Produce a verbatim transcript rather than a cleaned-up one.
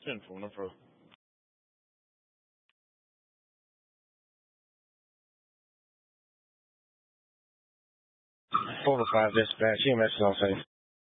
ten four, no further. four to five dispatch, E M S is on safe.